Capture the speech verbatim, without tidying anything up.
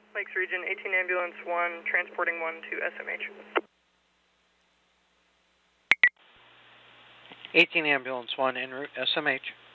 Lakes Region, eighteen Ambulance one, transporting one to S M H. eighteen Ambulance one, en route S M H.